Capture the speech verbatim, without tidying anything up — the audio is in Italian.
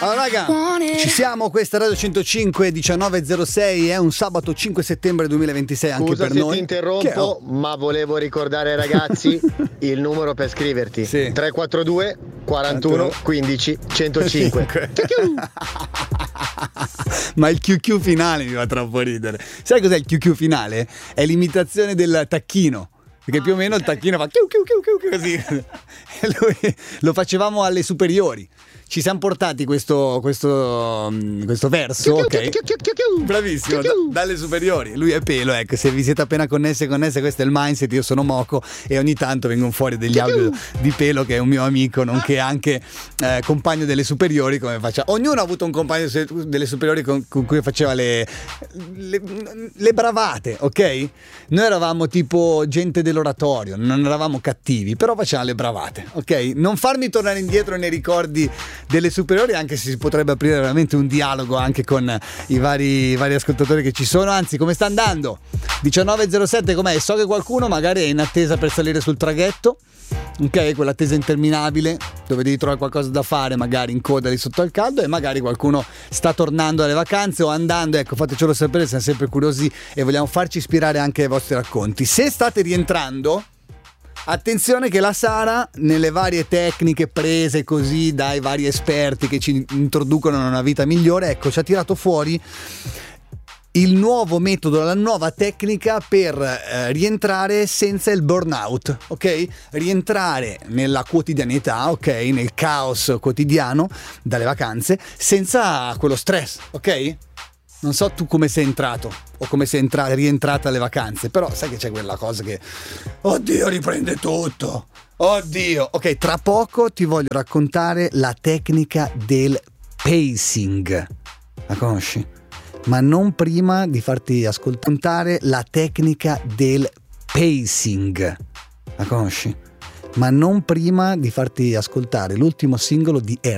Allora raga, ci siamo, questa è Radio centocinque, diciannove e zero sei, è un sabato cinque settembre duemilaventisei anche Scusa per se noi. ti interrompo, ma volevo ricordare ai ragazzi il numero per scriverti. Sì. tre quattro due quarantuno quindici centocinque. Ma il Q Q finale mi fa troppo ridere. Sai cos'è il Q Q finale? È l'imitazione del tacchino. Perché più o meno il tacchino fa chiu chiu chiu chiu così. E lui lo facevamo alle superiori. Ci siamo portati questo, questo, questo verso, ok? Bravissimo, da, dalle superiori. Lui è Pelo, ecco, se vi siete appena connesse e connesse, questo è il mindset, io sono Moco e ogni tanto vengono fuori degli audio di Pelo, che è un mio amico, nonché anche eh, compagno delle superiori, come faccia. Ognuno ha avuto un compagno delle superiori con, con cui faceva le, le, le bravate, ok? Noi eravamo tipo gente dell'oratorio, non eravamo cattivi, però facevamo le bravate, ok? Non farmi tornare indietro nei ricordi delle superiori, anche se si potrebbe aprire veramente un dialogo anche con i vari, i vari ascoltatori che ci sono. Anzi, come sta andando? diciannove e zero sette, com'è? So che qualcuno magari è in attesa per salire sul traghetto, ok? Quell'attesa interminabile dove devi trovare qualcosa da fare, magari in coda lì sotto al caldo, e magari qualcuno sta tornando dalle vacanze o andando. Ecco, fatecelo sapere, siamo sempre curiosi e vogliamo farci ispirare anche ai vostri racconti. Se state rientrando, attenzione che la Sara, nelle varie tecniche prese così dai vari esperti che ci introducono a una vita migliore, ecco, ci ha tirato fuori il nuovo metodo, la nuova tecnica per eh, rientrare senza il burnout, ok? Rientrare nella quotidianità, ok? Nel caos quotidiano dalle vacanze senza quello stress, ok? Non so tu come sei entrato o come sei entra- rientrata alle vacanze, però sai che c'è quella cosa che oddio riprende tutto, oddio. Ok, tra poco ti voglio raccontare la tecnica del pacing. La conosci? Ma non prima di farti ascoltare la tecnica del pacing. La conosci? Ma non prima di farti ascoltare l'ultimo singolo di